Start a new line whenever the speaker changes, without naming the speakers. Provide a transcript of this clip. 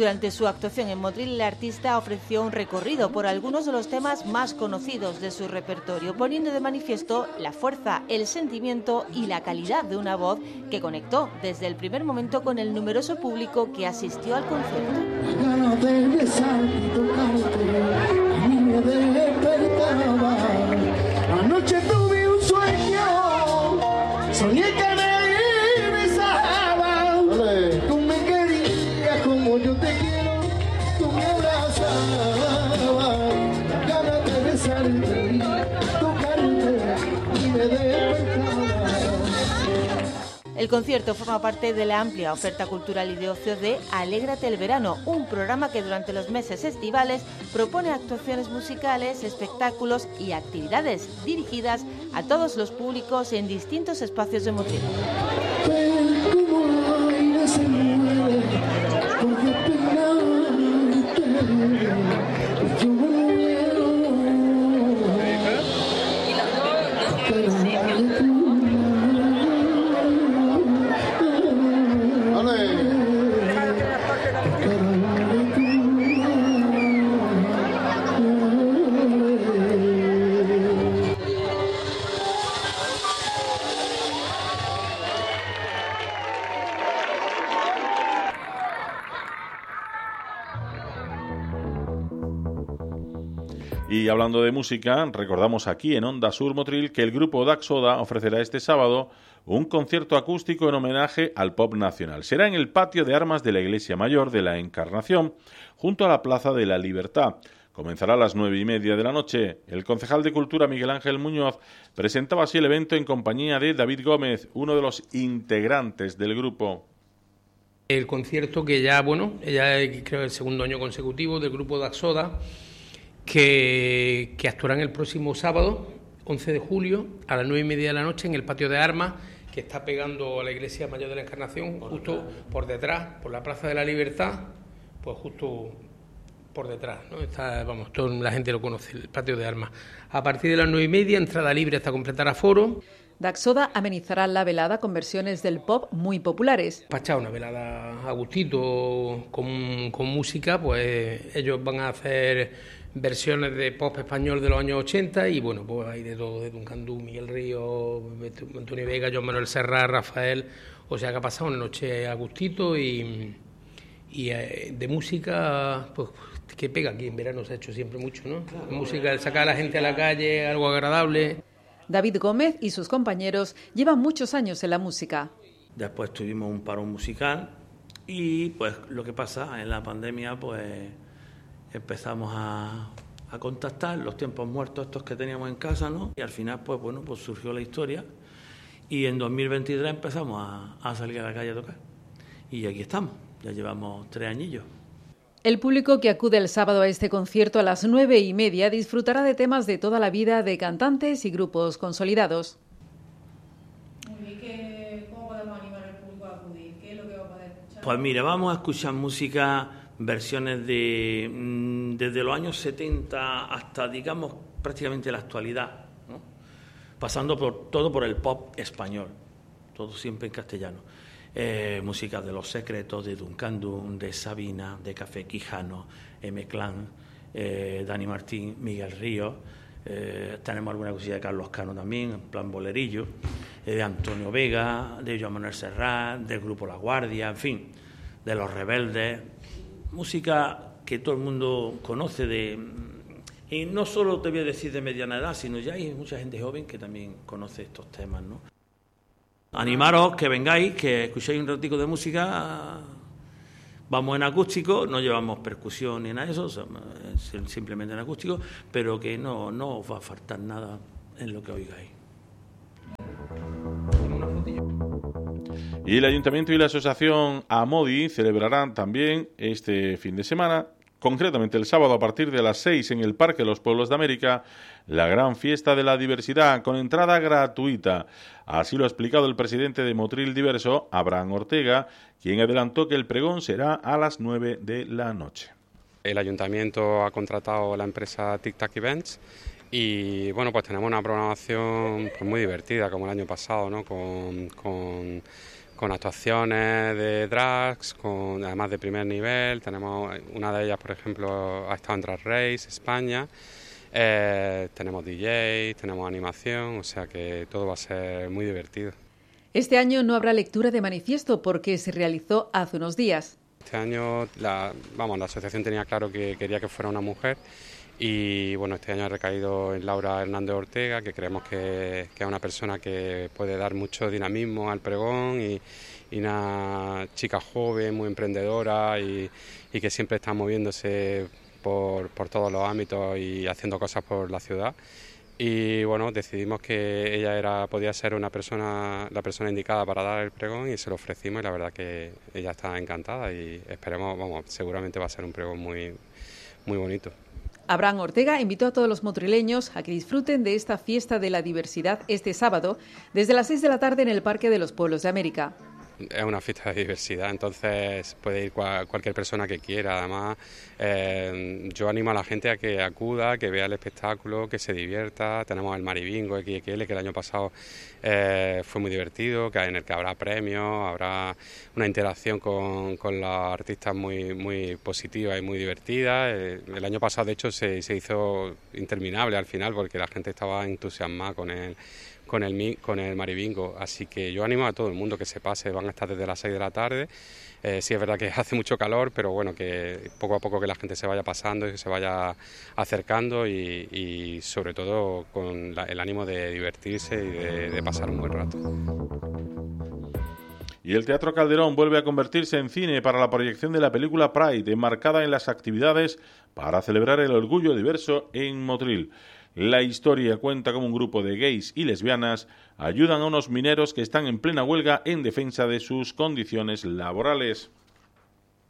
Durante su actuación en Motril, el artista ofreció un recorrido por algunos de los temas más conocidos de su repertorio, poniendo de manifiesto la fuerza, el sentimiento y la calidad de una voz que conectó desde el primer momento con el numeroso público que asistió al concierto.
Anoche tuve un sueño, soñé que me besaba. Tú me querías como yo te quiero, tú me abrazabas. Ganas de besarte, tocarte y me despertaba.
El concierto forma parte de la amplia oferta cultural y de ocio de Alégrate el Verano, un programa que durante los meses estivales propone actuaciones musicales, espectáculos y actividades dirigidas a todos los públicos en distintos espacios de Motril.
Y hablando de música, recordamos aquí en Onda Sur Motril que el grupo Daxoda ofrecerá este sábado un concierto acústico en homenaje al pop nacional. Será en el patio de armas de la Iglesia Mayor de la Encarnación, junto a la Plaza de la Libertad. Comenzará a las 9:30 de la noche. El concejal de Cultura, Miguel Ángel Muñoz, presentaba así el evento en compañía de David Gómez, uno de los integrantes del grupo.
El concierto que ya creo el segundo año consecutivo del grupo Daxoda, que actuarán el próximo sábado, 11 de julio, a las 9:30 de la noche en el patio de armas, que está pegando a la Iglesia Mayor de la Encarnación, justo por detrás, por la Plaza de la Libertad, pues justo por detrás, ¿no? Está, toda la gente lo conoce, el patio de armas. A partir de las 9:30, entrada libre hasta completar aforo.
Daxoda amenizará la velada con versiones del pop muy populares.
Para una velada a gustito, con música, pues ellos van a hacer versiones de pop español de los años 80 y pues hay de todo, de Duncan Du, Miguel Ríos, Antonio Vega, Joan Manuel Serrat, Rafael, o sea que ha pasado una noche a gustito y de música, pues que pega aquí en verano se ha hecho siempre mucho, ¿no? Claro. Música, sacar a la gente a la calle, algo agradable.
David Gómez y sus compañeros llevan muchos años en la música.
Después tuvimos un parón musical y pues lo que pasa en la pandemia, pues empezamos a contactar los tiempos muertos estos que teníamos en casa, ¿no? Y al final, pues surgió la historia y en 2023 empezamos a salir a la calle a tocar. Y aquí estamos, ya llevamos 3 añillos.
El público que acude el sábado a este concierto a las 9:30 disfrutará de temas de toda la vida de cantantes y grupos consolidados.
¿Cómo podemos animar al público a acudir? ¿Qué es lo que va a poder escuchar?
Pues mira, vamos a escuchar música, versiones desde los años 70 hasta, digamos, prácticamente la actualidad, ¿no? Pasando por el pop español, todo siempre en castellano. Música de Los Secretos, de Duncan Du, de Sabina, de Café Quijano, M-Clan, Dani Martín, Miguel Ríos, tenemos alguna cosilla de Carlos Cano también, en plan bolerillo, de Antonio Vega, de Joan Manuel Serrat, del grupo La Guardia, en fin, de Los Rebeldes, música que todo el mundo conoce y no solo te voy a decir de mediana edad, sino ya hay mucha gente joven que también conoce estos temas, ¿no? Animaros, que vengáis, que escuchéis un ratico de música. Vamos en acústico, no llevamos percusión ni nada de eso, simplemente en acústico, pero que no os va a faltar nada en lo que oigáis.
Y el Ayuntamiento y la Asociación Amodi celebrarán también este fin de semana, concretamente el sábado a partir de las 6 en el Parque Los Pueblos de América, la gran fiesta de la diversidad con entrada gratuita. Así lo ha explicado el presidente de Motril Diverso, Abraham Ortega, quien adelantó que el pregón será a las 9 de la noche.
El Ayuntamiento ha contratado la empresa Tic Tac Events y pues tenemos una programación muy divertida como el año pasado, ¿no? Con con actuaciones de drags, además de primer nivel. Tenemos una de ellas, por ejemplo, ha estado en Drag Race España. Tenemos DJ, tenemos animación, o sea que todo va a ser muy divertido.
Este año no habrá lectura de manifiesto porque se realizó hace unos días.
Este año la asociación tenía claro que quería que fuera una mujer y bueno, este año ha recaído en Laura Hernández Ortega, que creemos que es una persona que puede dar mucho dinamismo al pregón y una chica joven, muy emprendedora y que siempre está moviéndose por todos los ámbitos y haciendo cosas por la ciudad. Y bueno, decidimos que ella podía ser la persona indicada para dar el pregón y se lo ofrecimos y la verdad que ella está encantada y esperemos, seguramente va a ser un pregón muy, muy bonito.
Abraham Ortega invitó a todos los motrileños a que disfruten de esta fiesta de la diversidad este sábado desde las 6 de la tarde en el Parque de los Pueblos de América.
Es una fiesta de diversidad, entonces puede ir cualquier persona que quiera. Además, yo animo a la gente a que acuda, que vea el espectáculo, que se divierta. Tenemos el Maribingo XXL, que el año pasado fue muy divertido, en el que habrá premios, habrá una interacción con los artistas muy, muy positiva y muy divertida. El año pasado, de hecho, se hizo interminable al final porque la gente estaba entusiasmada con el Maribingo, así que yo animo a todo el mundo que se pase, van a estar desde las 6 de la tarde, sí es verdad que hace mucho calor, pero bueno, que poco a poco que la gente se vaya pasando y que se vaya acercando y sobre todo con el ánimo de divertirse y de pasar un buen rato.
Y el Teatro Calderón vuelve a convertirse en cine para la proyección de la película Pride, enmarcada en las actividades para celebrar el orgullo diverso en Motril. La historia cuenta cómo un grupo de gays y lesbianas ayudan a unos mineros que están en plena huelga en defensa de sus condiciones laborales.